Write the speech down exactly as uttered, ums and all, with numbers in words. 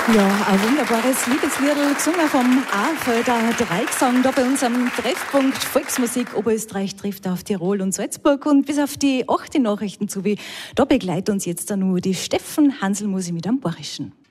Ja, ein wunderbares Liebesliedl, gesungen vom Ahrfelder Dreigesang, da bei uns am Treffpunkt Volksmusik Oberösterreich trifft auf Tirol und Salzburg. Und bis auf die achte Nachrichten zu wie, da begleitet uns jetzt dann nur die Steffen Hanselmusi mit am Bayerischen.